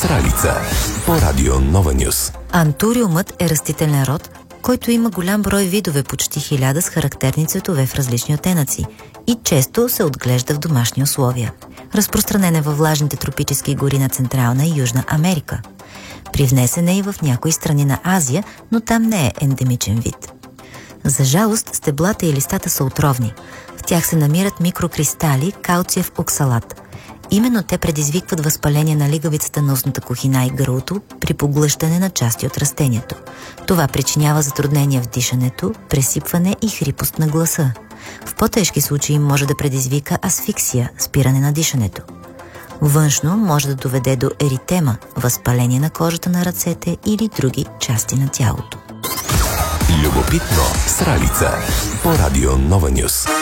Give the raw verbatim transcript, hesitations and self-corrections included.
Сралица по радио Нова Нюс. Антуриумът е растителен род, който има голям брой видове, почти хиляда, с характерни цветове в различни оттенъци и често се отглежда в домашни условия. Разпространен е във влажните тропически гори на Централна и Южна Америка. Привнесен е и в някои страни на Азия, но там не е ендемичен вид. За жалост, стеблата и листата са отровни. В тях се намират микрокристали калциев оксалат. Именно те предизвикват възпаление на лигавицата на устната кухина и гърлото при поглъщане на части от растението. Това причинява затруднения в дишането, пресипване и хрипост на гласа. В по-тежки случаи може да предизвика асфиксия, спиране на дишането. Външно може да доведе до еритема, възпаление на кожата на ръцете или други части на тялото. Любопитно Сралица по радио Нова Нюс.